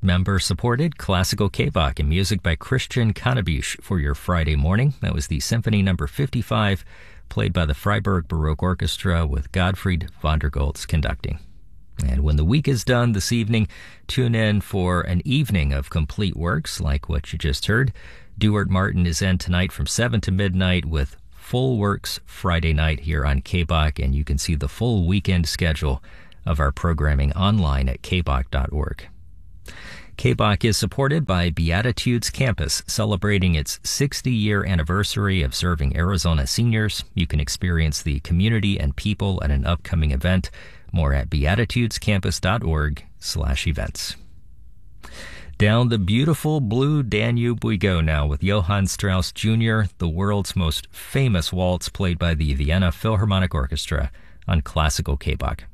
Member-supported classical K-Bach and music by Christian Kanabish for your Friday morning. That was the Symphony Number 55, played by the Freiburg Baroque Orchestra with Gottfried von der Goltz conducting. And when the week is done this evening, tune in for an evening of complete works like what you just heard. Duart Martin is in tonight from 7 to midnight with Full Works Friday night here on K-Bach, and you can see the full weekend schedule of our programming online at kbach.org. K-Bach is supported by Beatitudes Campus, celebrating its 60-year anniversary of serving Arizona seniors. You can experience the community and people at an upcoming event. More at beatitudescampus.org/events. Down the beautiful blue Danube we go now with Johann Strauss Jr., the world's most famous waltz played by the Vienna Philharmonic Orchestra on Classical K-Bach.